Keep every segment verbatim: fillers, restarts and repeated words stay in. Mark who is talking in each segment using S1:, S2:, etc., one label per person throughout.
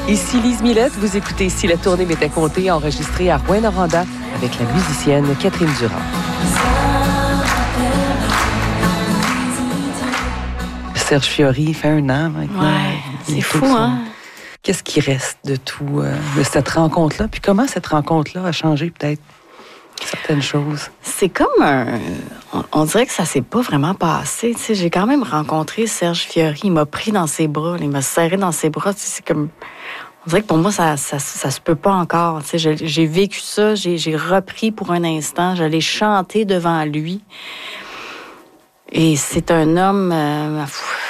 S1: Ici Lise Millette, vous écoutez Si la tournée m'était comptée, enregistrée à Rouyn-Noranda avec la musicienne Catherine Durand. Serge Fiori fait un an maintenant.
S2: Ouais, c'est fou, son... hein?
S1: Qu'est-ce qui reste de tout, euh, de cette rencontre-là? Puis comment cette rencontre-là a changé peut-être certaines choses?
S2: C'est comme un... On, on dirait que ça s'est pas vraiment passé. Tu sais, j'ai quand même rencontré Serge Fiori. Il m'a pris dans ses bras. Il m'a serré dans ses bras. Tu sais, c'est comme... On dirait que pour moi, ça, ça, ça se peut pas encore. Tu sais, j'ai, j'ai vécu ça. J'ai, j'ai repris pour un instant. Je l'ai chanté devant lui. Et c'est un homme... Euh,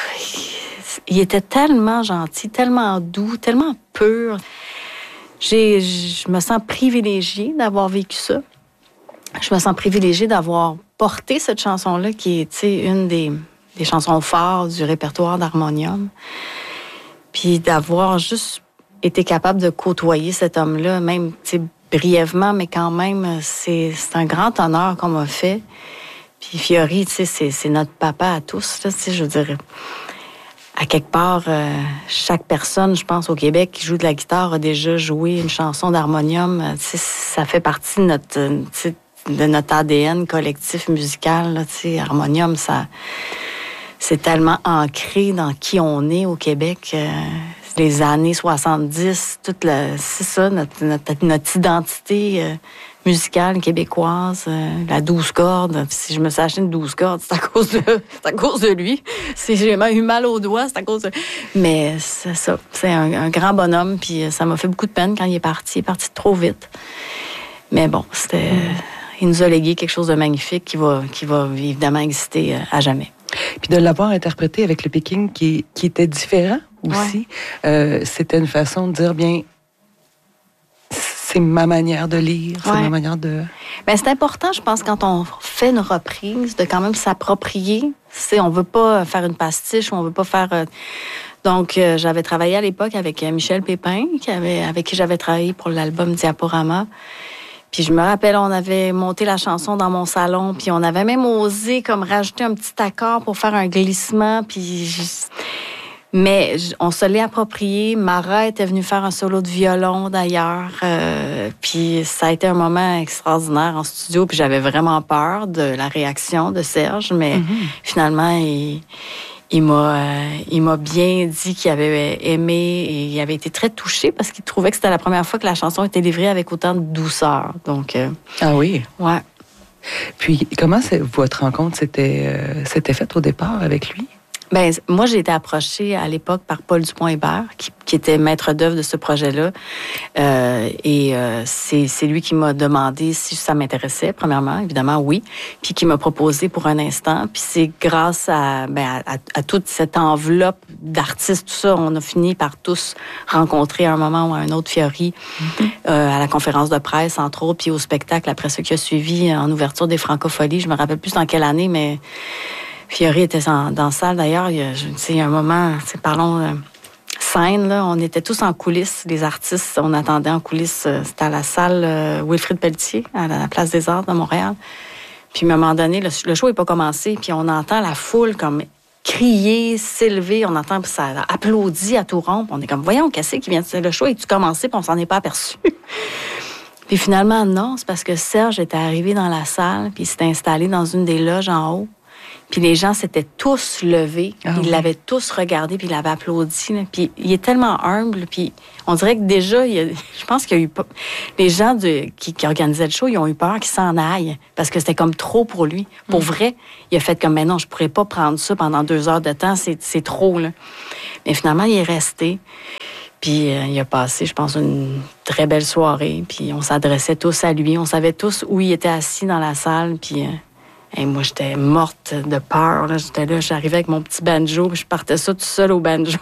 S2: il était tellement gentil, tellement doux, tellement pur. J'ai, je me sens privilégiée d'avoir vécu ça. Je me sens privilégiée d'avoir porté cette chanson-là, qui est, tu sais, une des, des chansons fortes du répertoire d'Harmonium. Puis d'avoir juste été capable de côtoyer cet homme-là, même, tu sais, brièvement, mais quand même, c'est, c'est un grand honneur qu'on m'a fait. Puis Fiori, tu sais, c'est, c'est notre papa à tous, là, tu sais, je veux dire... À quelque part, euh, chaque personne, je pense, au Québec qui joue de la guitare a déjà joué une chanson d'harmonium. Euh, ça fait partie de notre, de notre A D N collectif musical. Là, harmonium, ça, c'est tellement ancré dans qui on est au Québec. Euh, les années soixante-dix, toute la, c'est ça, notre, notre, notre identité euh, musicale québécoise, euh, la douze cordes. Si je me suis acheté une douze cordes, c'est à cause de, c'est à cause de lui. Si j'ai eu mal aux doigts, c'est à cause de... Mais c'est ça, c'est un, un grand bonhomme, puis ça m'a fait beaucoup de peine quand il est parti. Il est parti trop vite. Mais bon, c'était... Mm. Il nous a légué quelque chose de magnifique qui va, qui va évidemment exister à jamais.
S1: Puis de l'avoir interprété avec le Peking qui, qui était différent aussi, ouais. euh, c'était une façon de dire, bien, c'est ma manière de lire, c'est ouais. ma manière de...
S2: Bien, c'est important, je pense, quand on fait une reprise, de quand même s'approprier. C'est, on ne veut pas faire une pastiche, on ne veut pas faire... Euh... Donc, euh, j'avais travaillé à l'époque avec Michel Pépin, qui avait, avec qui j'avais travaillé pour l'album Diaporama. Puis je me rappelle, on avait monté la chanson dans mon salon, puis on avait même osé comme rajouter un petit accord pour faire un glissement, puis... Je... Mais on se l'est approprié. Mara était venue faire un solo de violon, d'ailleurs. Euh, puis ça a été un moment extraordinaire en studio. Puis j'avais vraiment peur de la réaction de Serge. Mais mm-hmm. finalement, il, il, m'a, euh, il m'a bien dit qu'il avait aimé et il avait été très touché parce qu'il trouvait que c'était la première fois que la chanson était livrée avec autant de douceur. Donc, euh,
S1: ah oui?
S2: Ouais.
S1: Puis comment c'est, votre rencontre s'était, euh, s'était faite au départ avec lui?
S2: Ben, moi, j'ai été approchée à l'époque par Paul Dupont-Hébert, qui, qui était maître d'œuvre de ce projet-là. Euh, et euh, c'est, c'est lui qui m'a demandé si ça m'intéressait, premièrement, évidemment, oui. Puis qui m'a proposé pour un instant. Puis c'est grâce à, ben, à, à toute cette enveloppe d'artistes, tout ça, on a fini par tous rencontrer à un moment ou à un autre Fiori, mm-hmm. euh, à la conférence de presse, entre autres, puis au spectacle, après ce qui a suivi en ouverture des Francopholies. Je me rappelle plus dans quelle année, mais... Fiori était dans, dans la salle, d'ailleurs, il y a, je, il y a un moment, parlons euh, scène, là, on était tous en coulisses, les artistes, on attendait en coulisses, euh, c'était à la salle euh, Wilfrid Pelletier, à la Place des Arts de Montréal. Puis à un moment donné, le, le show n'est pas commencé, puis on entend la foule comme crier, s'élever, on entend, puis ça applaudit à tout rompre, on est comme, voyons, qu'est-ce qui vient de... Le show est-tu commencé, puis on s'en est pas aperçu. Puis finalement, non, c'est parce que Serge était arrivé dans la salle, puis il s'était installé dans une des loges en haut. Puis les gens s'étaient tous levés, ah, ils oui. l'avaient tous regardé, puis ils l'avaient applaudi. Là. Puis il est tellement humble, puis on dirait que déjà, il y a, je pense qu'il y a eu... Les gens de, qui, qui organisaient le show, ils ont eu peur qu'il s'en aille, parce que c'était comme trop pour lui. Pour mm. vrai, il a fait comme, mais non, je pourrais pas prendre ça pendant deux heures de temps, c'est, c'est trop, là. Mais finalement, il est resté. Puis euh, il a passé, je pense, une très belle soirée, puis on s'adressait tous à lui, on savait tous où il était assis dans la salle, puis... Euh, Et moi, j'étais morte de peur. Là. J'étais là, j'arrivais avec mon petit banjo, puis je partais ça tout seul au banjo.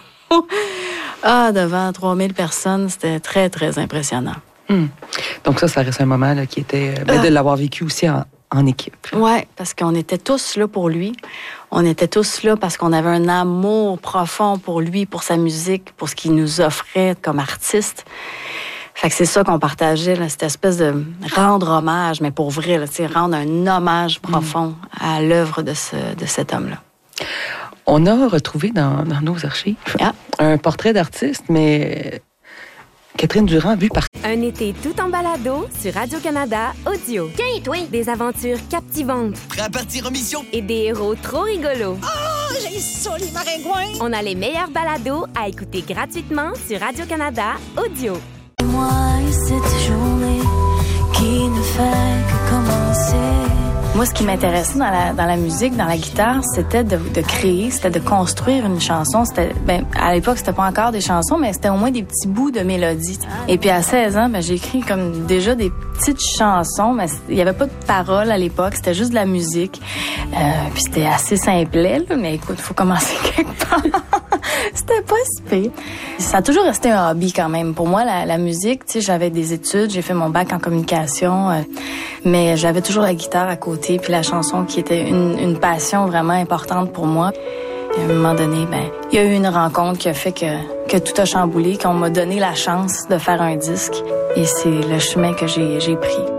S2: Ah, devant trois mille personnes, c'était très, très impressionnant.
S1: Hum. Donc ça, ça reste un moment là, qui était... Ben, ah. de l'avoir vécu aussi en, en équipe.
S2: Oui, parce qu'on était tous là pour lui. On était tous là parce qu'on avait un amour profond pour lui, pour sa musique, pour ce qu'il nous offrait comme artiste. Fait que c'est ça qu'on partageait, là, cette espèce de rendre hommage, mais pour vrai, là, rendre un hommage profond mmh. à l'œuvre de, ce, de cet homme-là.
S1: On a retrouvé dans, dans nos archives ah. un portrait d'artiste, mais Catherine Durand, vue par...
S3: Un été tout en balado sur Radio-Canada Audio.
S4: Tiens, toi!
S3: Des aventures captivantes.
S5: Prêt à partir en mission?
S3: Et des héros trop rigolos.
S4: Oh, j'ai ça, les maringouins!
S3: On a les meilleurs balados à écouter gratuitement sur Radio-Canada Audio.
S6: Moi et cette journée qui ne fait que commencer.
S2: Moi, ce qui m'intéressait dans la, dans la musique, dans la guitare, c'était de, de créer, c'était de construire une chanson. C'était, ben, à l'époque, c'était pas encore des chansons, mais c'était au moins des petits bouts de mélodie. Et puis à seize ans, ben, j'ai écrit comme déjà des petites chansons, mais il y avait pas de paroles à l'époque, c'était juste de la musique. Euh, puis c'était assez simplet, là, mais écoute, faut commencer quelque part. C'était pas si pire. Ça a toujours resté un hobby quand même. Pour moi, la, la musique, tu sais, j'avais des études, j'ai fait mon bac en communication, euh, mais j'avais toujours la guitare à côté, puis la chanson qui était une, une passion vraiment importante pour moi. Et à un moment donné, ben, il y a eu une rencontre qui a fait que, que tout a chamboulé, qu'on m'a donné la chance de faire un disque. Et c'est le chemin que j'ai, j'ai pris.